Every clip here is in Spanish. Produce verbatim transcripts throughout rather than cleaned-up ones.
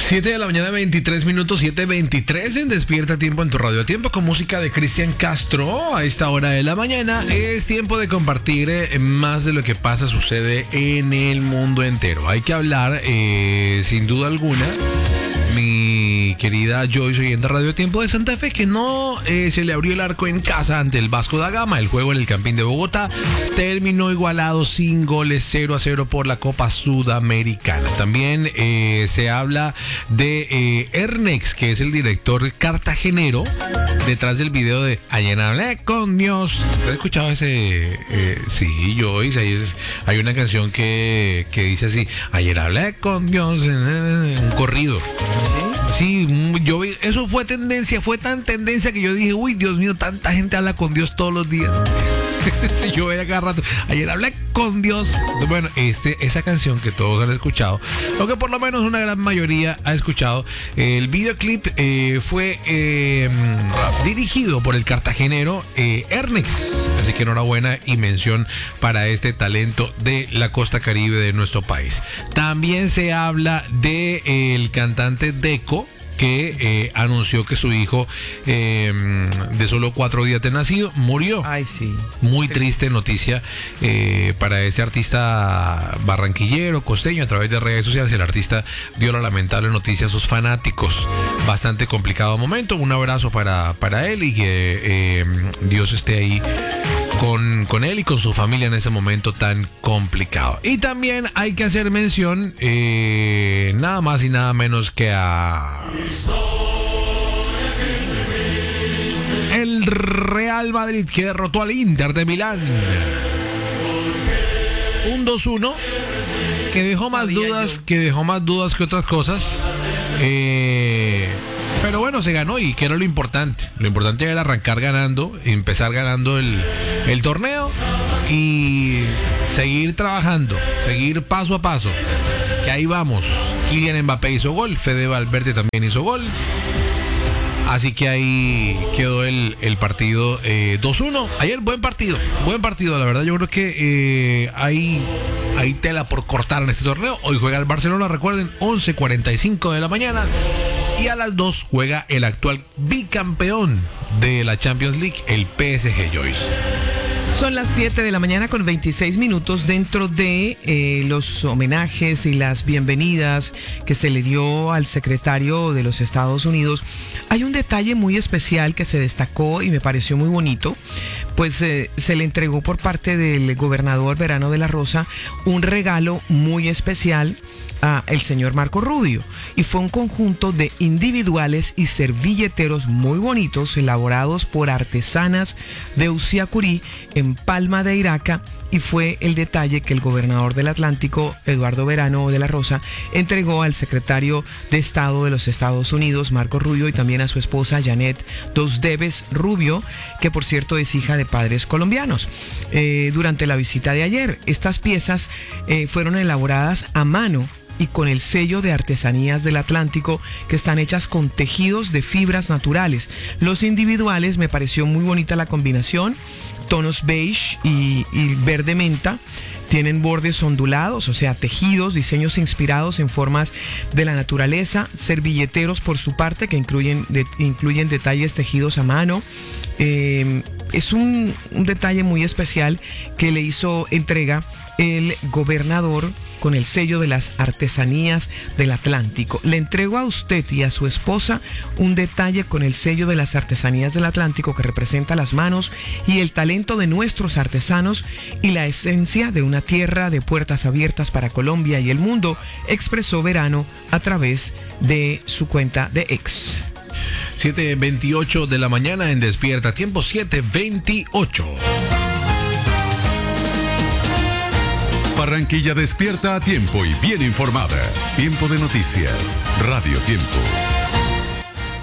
siete de la mañana, veintitrés minutos, siete veintitrés en Despierta Tiempo en tu Radio Tiempo con música de Cristian Castro. A esta hora de la mañana es tiempo de compartir eh, más de lo que pasa, sucede en el mundo entero. Hay que hablar, eh, sin duda alguna, mi querida Joyce, oyente de Radio Tiempo de Santa Fe, que no eh, se le abrió el arco en casa ante el Vasco da Gama. El juego en el Campín de Bogotá terminó igualado sin goles, cero a cero por la Copa Sudamericana. También eh, se habla de eh, Ernex, que es el director cartagenero, detrás del video de Ayer hablé con Dios. ¿Has escuchado ese? Eh, sí, Joyce, hay, hay una canción que, que dice así: Ayer hablé con Dios, un corrido. Sí, yo vi, eso fue tendencia, fue tan tendencia que yo dije, uy, Dios mío, tanta gente habla con Dios todos los días. Sí, yo veía cada rato, ayer hablé con Dios. Bueno, este, esa canción que todos han escuchado, o que por lo menos una gran mayoría ha escuchado, el videoclip eh, fue eh, dirigido por el cartagenero eh, Ernex. Así que enhorabuena y mención para este talento de la costa caribe de nuestro país. También se habla de eh, el cantante Deco, que eh, anunció que su hijo eh, de solo cuatro días de nacido murió. Ay, sí. Muy triste noticia eh, para ese artista barranquillero, costeño. A través de redes sociales, el artista dio la lamentable noticia a sus fanáticos. Bastante complicado momento. Un abrazo para, para él y que eh, Dios esté ahí Con, con él y con su familia en ese momento tan complicado. Y también hay que hacer mención eh, nada más y nada menos que a el Real Madrid, que derrotó al Inter de Milán un dos uno, que dejó más dudas que dejó más dudas que otras cosas. eh Pero bueno, se ganó y que era lo importante. Lo importante era arrancar ganando, empezar ganando el, el torneo y seguir trabajando, seguir paso a paso. Que ahí vamos. Kylian Mbappé hizo gol, Fede Valverde también hizo gol. Así que ahí quedó el, el partido eh, dos uno. Ayer buen partido, buen partido, la verdad. Yo creo que eh, hay, hay tela por cortar en este torneo. Hoy juega el Barcelona, recuerden, once cuarenta y cinco de la mañana. Y a las dos juega el actual bicampeón de la Champions League, el P S G, Joyce. Son las siete de la mañana con veintiséis minutos. Dentro de eh, los homenajes y las bienvenidas que se le dio al secretario de los Estados Unidos, hay un detalle muy especial que se destacó y me pareció muy bonito. Pues eh, se le entregó por parte del gobernador Verano de la Rosa un regalo muy especial a el señor Marco Rubio, y fue un conjunto de individuales y servilleteros muy bonitos elaborados por artesanas de Usiacurí en Palma de Iraca, y fue el detalle que el gobernador del Atlántico, Eduardo Verano de la Rosa, entregó al secretario de Estado de los Estados Unidos, Marco Rubio, y también a su esposa Janet Dos Deves Rubio, que por cierto es hija de padres colombianos. Eh, durante la visita de ayer, estas piezas eh, fueron elaboradas a mano y con el sello de Artesanías del Atlántico, que están hechas con tejidos de fibras naturales. Los individuales, me pareció muy bonita la combinación, tonos beige y, y verde menta. Tienen bordes ondulados, o sea, tejidos, diseños inspirados en formas de la naturaleza. Servilleteros, por su parte, que incluyen, de, incluyen detalles tejidos a mano. Eh, es un, un detalle muy especial que le hizo entrega el gobernador con el sello de las Artesanías del Atlántico. Le entrego a usted y a su esposa un detalle con el sello de las Artesanías del Atlántico, que representa las manos y el talento de nuestros artesanos y la esencia de una tierra de puertas abiertas para Colombia y el mundo, expresó Verano a través de su cuenta de X. siete veintiocho de la mañana en Despierta Tiempo, siete veintiocho. Barranquilla despierta a tiempo y bien informada. Tiempo de noticias. Radio Tiempo.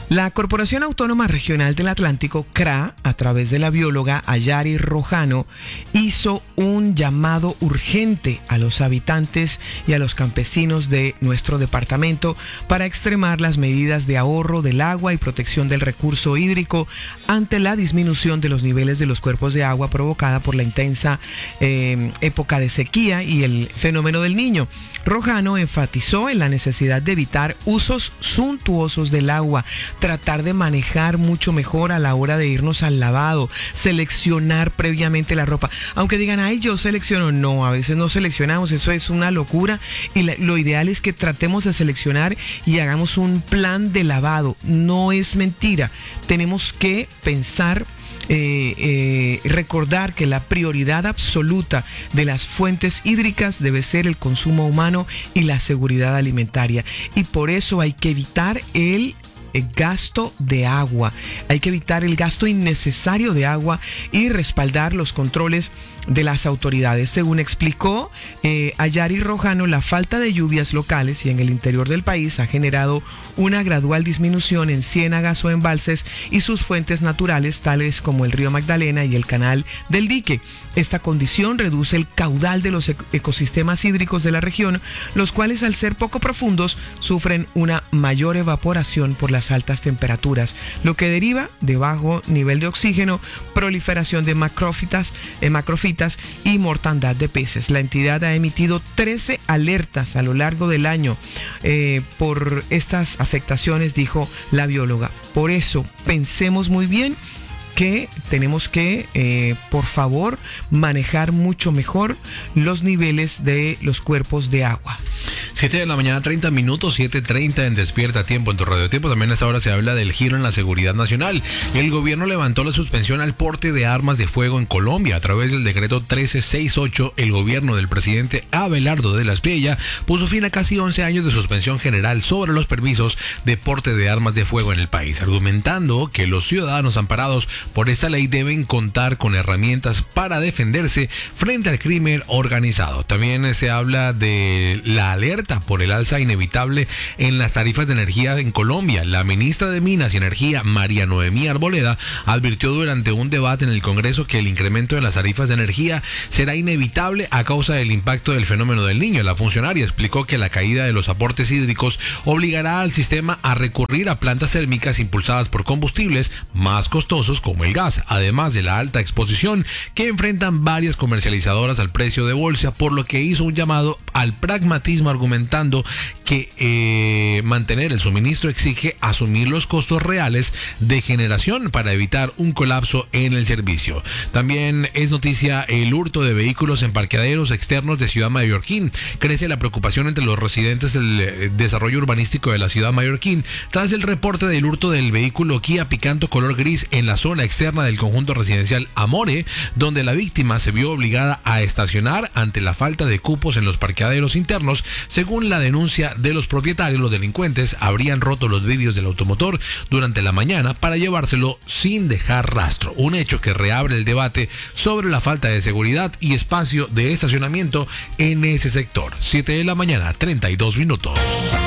La Corporación Autónoma Regional del Atlántico, C R A, a través de la bióloga Ayari Rojano, hizo un llamado urgente a los habitantes y a los campesinos de nuestro departamento para extremar las medidas de ahorro del agua y protección del recurso hídrico ante la disminución de los niveles de los cuerpos de agua provocada por la intensa eh, época de sequía y el fenómeno del Niño. Rojano enfatizó en la necesidad de evitar usos suntuosos del agua, tratar de manejar mucho mejor a la hora de irnos al lavado, seleccionar previamente la ropa. Aunque digan, ay, yo selecciono, no, a veces no seleccionamos, eso es una locura y la, lo ideal es que tratemos de seleccionar y hagamos un plan de lavado. No es mentira, tenemos que pensar Eh, eh, recordar que la prioridad absoluta de las fuentes hídricas debe ser el consumo humano y la seguridad alimentaria, y por eso hay que evitar el el gasto de agua, hay que evitar el gasto innecesario de agua y respaldar los controles de las autoridades. Según explicó eh, Ayari Rojano, la falta de lluvias locales y en el interior del país ha generado una gradual disminución en ciénagas o embalses y sus fuentes naturales, tales como el río Magdalena y el canal del Dique. Esta condición reduce el caudal de los ecosistemas hídricos de la región, los cuales, al ser poco profundos, sufren una mayor evaporación por las altas temperaturas, lo que deriva de bajo nivel de oxígeno, proliferación de macrófitas, eh, macrofitas y mortandad de peces. La entidad ha emitido trece alertas a lo largo del año eh, por estas afectaciones, dijo la bióloga. Por eso, pensemos muy bien que tenemos que, eh, por favor, manejar mucho mejor los niveles de los cuerpos de agua. siete de la mañana, treinta minutos, siete treinta en Despierta Tiempo, en tu Radio Tiempo. También a esta hora se habla del giro en la seguridad nacional. El gobierno levantó la suspensión al porte de armas de fuego en Colombia. A través del decreto trece sesenta y ocho, el gobierno del presidente Abelardo de la Espriella puso fin a casi once años de suspensión general sobre los permisos de porte de armas de fuego en el país, argumentando que los ciudadanos amparados por esta ley deben contar con herramientas para defenderse frente al crimen organizado. También se habla de la alerta por el alza inevitable en las tarifas de energía en Colombia. La ministra de Minas y Energía, María Noemí Arboleda, advirtió durante un debate en el Congreso que el incremento en las tarifas de energía será inevitable a causa del impacto del fenómeno del Niño. La funcionaria explicó que la caída de los aportes hídricos obligará al sistema a recurrir a plantas térmicas impulsadas por combustibles más costosos como el gas, además de la alta exposición que enfrentan varias comercializadoras al precio de bolsa, por lo que hizo un llamado al pragmatismo, argumentando que eh, mantener el suministro exige asumir los costos reales de generación para evitar un colapso en el servicio. También es noticia el hurto de vehículos en parqueaderos externos de Ciudad Mallorquín. Crece la preocupación entre los residentes del desarrollo urbanístico de la Ciudad Mallorquín tras el reporte del hurto del vehículo Kia Picanto color gris en la zona externa del conjunto residencial Amore, donde la víctima se vio obligada a estacionar ante la falta de cupos en los parqueaderos internos. Según la denuncia de los propietarios, los delincuentes habrían roto los vidrios del automotor durante la mañana para llevárselo sin dejar rastro, un hecho que reabre el debate sobre la falta de seguridad y espacio de estacionamiento en ese sector. siete de la mañana, treinta y dos minutos.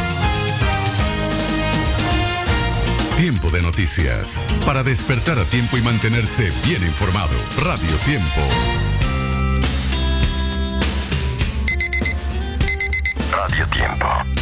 Tiempo de noticias. Para despertar a tiempo y mantenerse bien informado. Radio Tiempo. Radio Tiempo.